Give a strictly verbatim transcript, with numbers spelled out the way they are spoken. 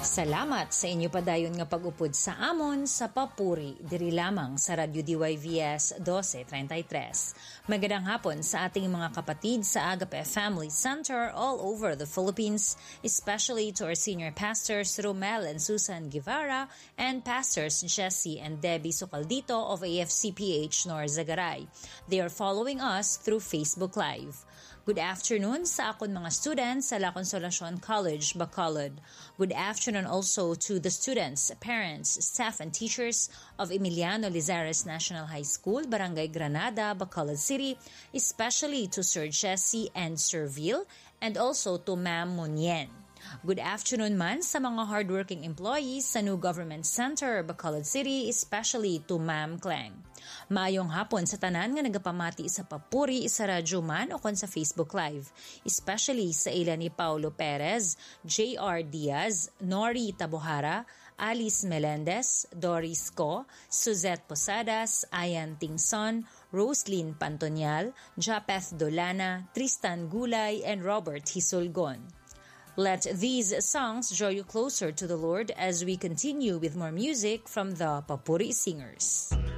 Salamat sa inyo padayon nga pag-upod sa amon sa papuri diri lamang sa Radyo D Y V S twelve thirty-three. Magandang hapon sa ating mga kapatid sa Agape Family Center all over the Philippines, especially to our senior pastors Romel and Susan Guevara and pastors Jesse and Debbie Socaldito of A F C P H Nor Zagaray. They are following us through Facebook Live. Good afternoon sa akon mga students sa La Consolacion College, Bacolod. Good afternoon also to the students, parents, staff, and teachers of Emiliano Lizares National High School, Barangay Granada, Bacolod City, especially to Sir Jesse and Sir Vil, and also to Ma'am Munyen. Good afternoon man sa mga hardworking employees sa New Government Center, Bacolod City, especially to Ma'am Clang. Maayong hapon sa tanan nga nagapamati sa papuri sa radyo man o kon sa Facebook Live, especially sa ila ni Paulo Perez, J R Diaz, Nori Tabohara, Alice Melendez, Doris Co, Suzette Posadas, Ayan Tingson, Roslyn Pantonial, Japeth Dolana, Tristan Gulay, and Robert Hisulgon. Let these songs draw you closer to the Lord as we continue with more music from the Papuri Singers.